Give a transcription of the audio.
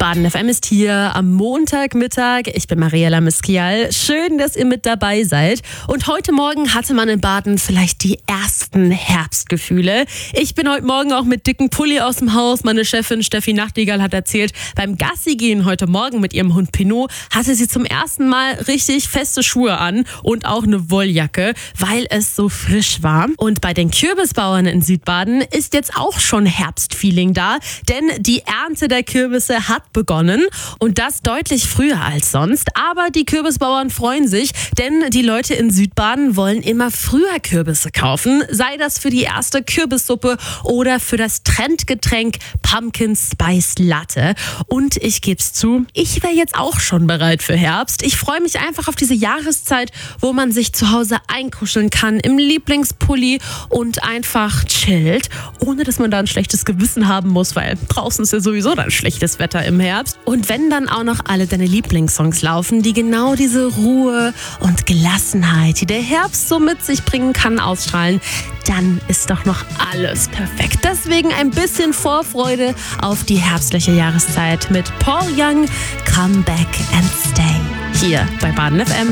Baden FM ist hier am Montagmittag. Ich bin Mariella Miskial. Schön, dass ihr mit dabei seid. Und heute Morgen hatte man in Baden vielleicht die ersten Herbstgefühle. Ich bin heute Morgen auch mit dicken Pulli aus dem Haus. Meine Chefin Steffi Nachtigall hat erzählt, beim Gassi gehen heute Morgen mit ihrem Hund Pinot hatte sie zum ersten Mal richtig feste Schuhe an und auch eine Wolljacke, weil es so frisch war. Und bei den Kürbisbauern in Südbaden ist jetzt auch schon Herbstfeeling da, denn die Ernte der Kürbisse hat begonnen und das deutlich früher als sonst. Aber die Kürbisbauern freuen sich, denn die Leute in Südbaden wollen immer früher Kürbisse kaufen, sei das für die erste Kürbissuppe oder für das Trendgetränk Pumpkin Spice Latte. Und ich geb's zu, ich wäre jetzt auch schon bereit für Herbst. Ich freue mich einfach auf diese Jahreszeit, wo man sich zu Hause einkuscheln kann im Lieblingspulli und einfach chillt, ohne dass man da ein schlechtes Gewissen haben muss, weil draußen ist ja sowieso dann schlechtes Wetter im Herbst. Und wenn dann auch noch alle deine Lieblingssongs laufen, die genau diese Ruhe und Gelassenheit, die der Herbst so mit sich bringen kann, ausstrahlen, dann ist doch noch alles perfekt. Deswegen ein bisschen Vorfreude auf die herbstliche Jahreszeit mit Paul Young, Come Back and Stay, hier bei Baden FM.